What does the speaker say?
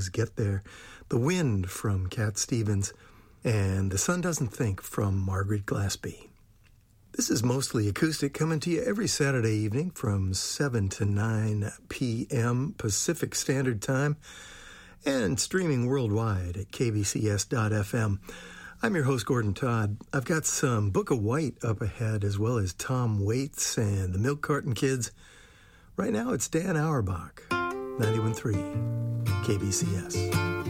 Does Get There, The Wind from Cat Stevens, and The Sun Doesn't Think from Margaret Glaspie. This is Mostly Acoustic, coming to you every Saturday evening from 7 to 9 p.m. Pacific Standard Time and streaming worldwide at kvcs.fm. I'm your host, Gordon Todd. I've got some Book of White up ahead, as well as Tom Waits and the Milk Carton Kids. Right now, it's Dan Auerbach, 91.3 KBCS.